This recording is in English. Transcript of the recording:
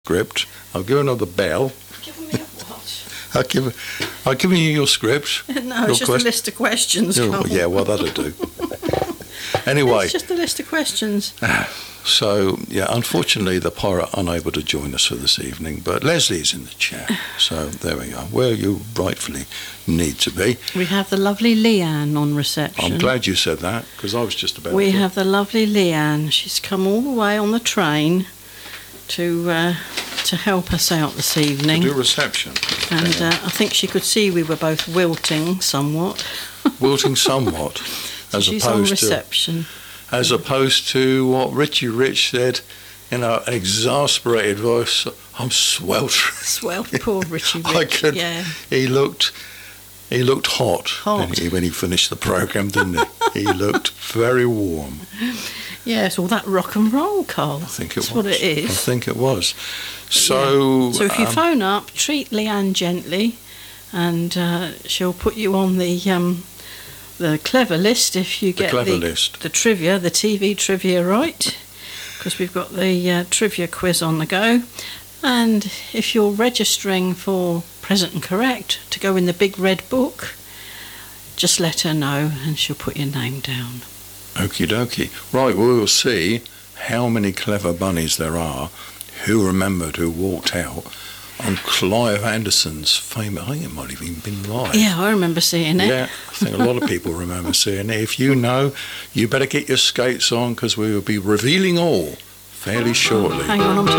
script. I've given her the bell. Give me a what? I've given you your script. No, it's just a list of questions. Oh, yeah, well, that'll do. Anyway. It's just a list of questions. So, yeah, unfortunately, the pirate unable to join us for this evening, but Leslie's in the chat. So, there we are, where you rightfully need to be. We have the lovely Leanne on reception. I'm glad you said that, because I was just about We have the lovely Leanne. She's come all the way on the train to help us out this evening. To do reception. And I think she could see we were both wilting somewhat. Wilting somewhat, as She's opposed on reception. As opposed to what Richie Rich said in an exasperated voice, I'm sweltering. Poor Richie Rich. Yeah. He looked hot. When he finished the programme, didn't he? He looked very warm. Yes, all that rock and roll, Carl. I think it was. That's what it is. I think it was. So, yeah. So if you phone up, treat Leanne gently, and she'll put you on the clever list if you get the trivia, the TV trivia right, because we've got the trivia quiz on the go. And if you're registering for Present and Correct to go in the big red book, just let her know and she'll put your name down. Okie dokie. Right, we'll see how many clever bunnies there are who remembered who walked out on Clive Anderson's famous, I think it might have even been live. Yeah, I remember seeing it. Yeah, I think a lot of people remember seeing it. If you know, you better get your skates on, because we will be revealing all fairly shortly. Hang on, I'm taking